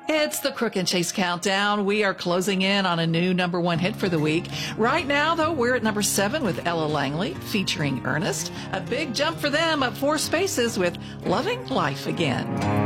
It's the Crook and Chase Countdown. We are closing in on a new number one hit for the week. Right now, though, we're at number 7 with Ella Langley featuring Ernest. A big jump for them, up 4 spaces with Loving Life Again.